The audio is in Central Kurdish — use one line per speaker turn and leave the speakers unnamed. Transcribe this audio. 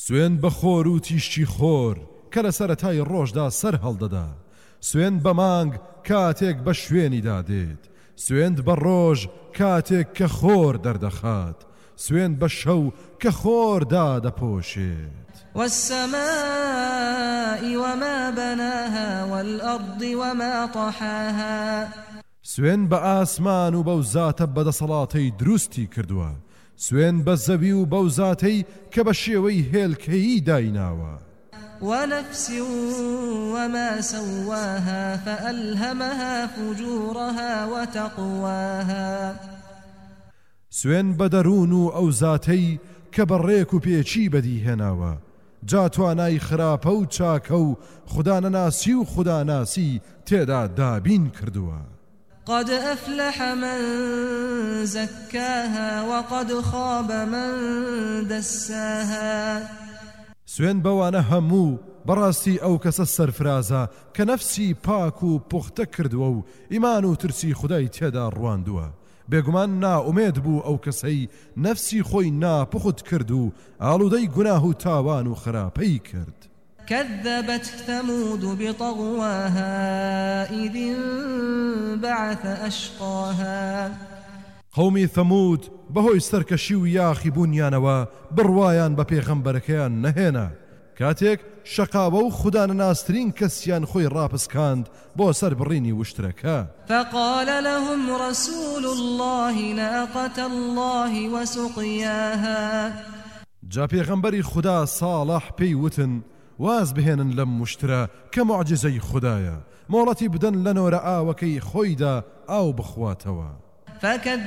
سوێن بە خۆر و تیشتی خۆر کە لە سەرەتای ڕۆژدا سەر هەڵدەدا، سوێن بە مانگ کاتێک بە شوێنی دادێت، سوێن بە ڕۆژ کاتێک کە خۆر دەردەخات، سوێن بە شەو کە خۆردا دەپۆشێت.
والسماء وما بناها والأرض وما طحاها.
سوێن بە ئاسمان و بەو زاتە بەدەسەڵاتەی دروستی کردووە، سوێن بە زەوی و بەو زاتەی کە بە شێوەی هێلکەیی دایناوە.
ونفس وما سواها فألهمها فجورها وتقواها.
سوێن بە دەروون و ئەو زاتەی کە بەڕێک و پێچی بەدیهێناوە، جا توانای خراپە و چاکە و خودانەناسی و خوداناسی تێدا دابین کردووە.
قد أفلح من زكاها وقد خاب من دساها.
سوێن بەوانە هەموو بەڕاستی ئەو کەسە سەرفرازە کە نەفسی پاک و پوختە کردووە و ئیمان و ترسی خودای تێدا ڕواندووە. بێگومان ناومێد بوو ئەو کەسەی نەفسی خۆی ناپخت کرد و ئاڵوودەی گوناه و تاوان و خراپەی کرد.
كذبت ثمود بطغواها إذ انبعث أشقاها.
قومی ثەمود بەهۆی سەرکەشی و یاخی بوونیانەوە بڕوایان بە پێغەمبەرەکەیان نەهێنا، کاتێک شەقاوە و خودانەناسترین کەسیان خۆی ڕاپسکاند بۆ سەر بڕینی وشترەکە.
فقال لهم رسول الله ناقة الله وسقياها.
جا پێغەمبەری خوددا ساڵح پێی وتن واز بهێنن لەم وشترە کە موعجزەی خوددایە، مۆڵەتی بدەن لە نۆرە ئاوەکەی خۆیدا ئاو بخواتەوە.